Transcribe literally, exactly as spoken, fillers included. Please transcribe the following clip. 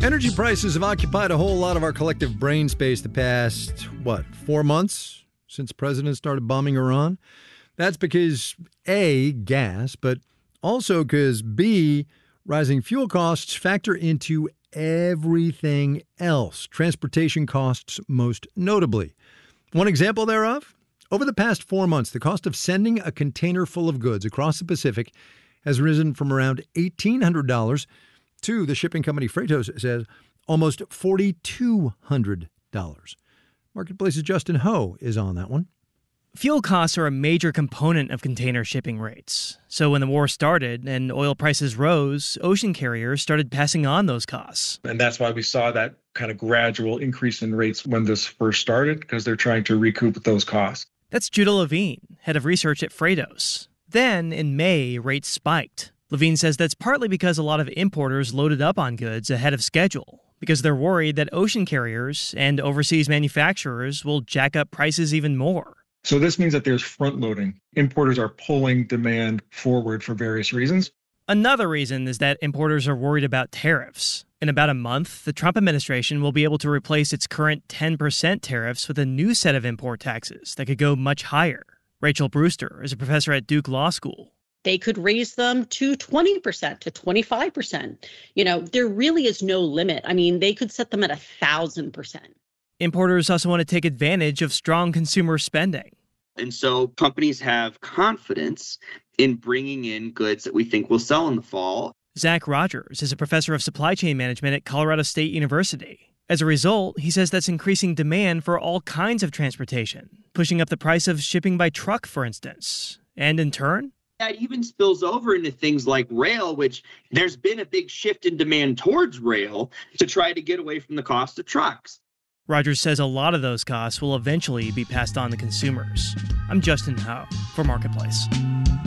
Energy prices have occupied a whole lot of our collective brain space the past, what, four months since the president started bombing Iran? That's because, A, gas, but also because, B, rising fuel costs factor into everything else, transportation costs most notably. One example thereof? Over the past four months, the cost of sending a container full of goods across the Pacific has risen from around eighteen hundred dollars to, the shipping company Freightos says, almost four thousand two hundred dollars. Marketplace's Justin Ho is on that one. Fuel costs are a major component of container shipping rates. So when the war started and oil prices rose, ocean carriers started passing on those costs. And that's why we saw that kind of gradual increase in rates when this first started, because they're trying to recoup those costs. That's Judah Levine, head of research at Freightos. Then, in May, rates spiked. Levine says that's partly because a lot of importers loaded up on goods ahead of schedule, because they're worried that ocean carriers and overseas manufacturers will jack up prices even more. So this means that there's front loading. Importers are pulling demand forward for various reasons. Another reason is that importers are worried about tariffs. In about a month, the Trump administration will be able to replace its current ten percent tariffs with a new set of import taxes that could go much higher. Rachel Brewster is a professor at Duke Law School. They could raise them to twenty percent, to twenty-five percent. You know, there really is no limit. I mean, they could set them at one thousand percent. Importers also want to take advantage of strong consumer spending. And so companies have confidence in bringing in goods that we think will sell in the fall. Zach Rogers is a professor of supply chain management at Colorado State University. As a result, he says that's increasing demand for all kinds of transportation, pushing up the price of shipping by truck, for instance. And in turn, that even spills over into things like rail, which there's been a big shift in demand towards rail to try to get away from the cost of trucks. Rogers says a lot of those costs will eventually be passed on to consumers. I'm Justin Ho for Marketplace.